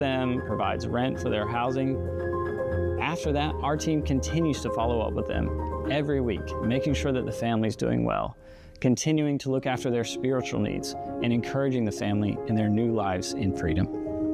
them, provides rent for their housing. After that, our team continues to follow up with them every week, making sure that the family's doing well, continuing to look after their spiritual needs, and encouraging the family in their new lives in freedom.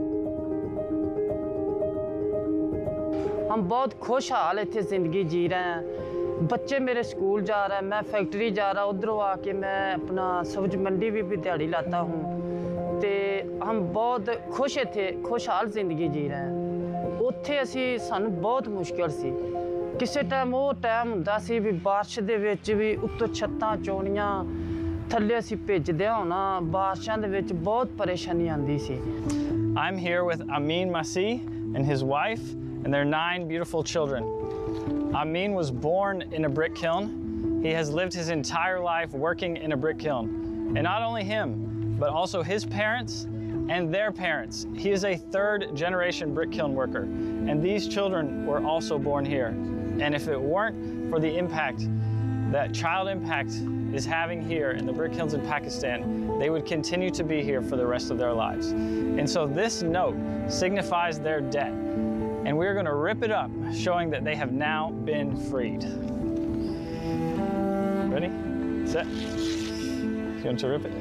हम बहुत खुशहाल इत्थे ज़िंदगी जी रहे हैं। बच्चे मेरे school जा रहे हैं, मैं फैक्ट्री जा रहा, उधरों आके मैं अपना सब्ज मंडी भी दिहाड़ी लाता हूँ। ते हम बहुत खुश इत्थे खुशहाल ज़िंदगी जी रहे हैं। उत्थे असी सानू बहुत मुश्किल सी। किसी टाइम वो टाइम हुंदा सी भी बारिश दे विच भी उत्तों छत्तां चौड़ियां थल्ले असी भिजदे होना, बारिशां दे विच बहुत परेशानी आंदी सी। I'm here with Amin Masih and his wife and their 9 beautiful children. Amin was born in a brick kiln. He has lived his entire life working in a brick kiln. And not only him, but also his parents and their parents. He is a 3rd generation brick kiln worker. And these children were also born here. And if it weren't for the impact that Child Impact is having here in the brick kilns in Pakistan, they would continue to be here for the rest of their lives. And so this note signifies their debt. And we're going to rip it up, showing that they have now been freed. Ready? Set. You want to rip it?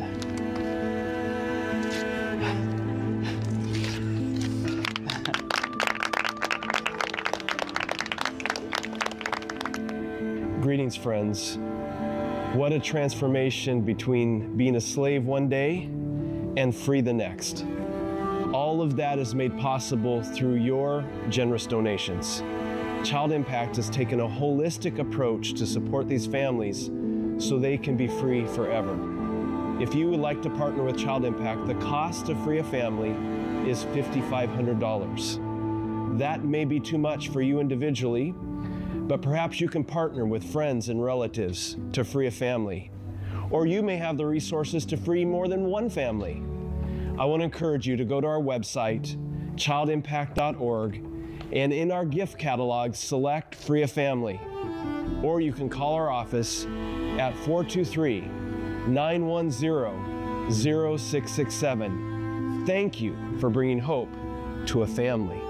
Greetings, friends. What a transformation between being a slave one day and free the next. All of that is made possible through your generous donations. Child Impact has taken a holistic approach to support these families so they can be free forever. If you would like to partner with Child Impact, the cost to free a family is $5,500. That may be too much for you individually, but perhaps you can partner with friends and relatives to free a family. Or you may have the resources to free more than one family. I want to encourage you to go to our website, childimpact.org, and in our gift catalog, select Free a Family. Or you can call our office at 423-910-0667. Thank you for bringing hope to a family.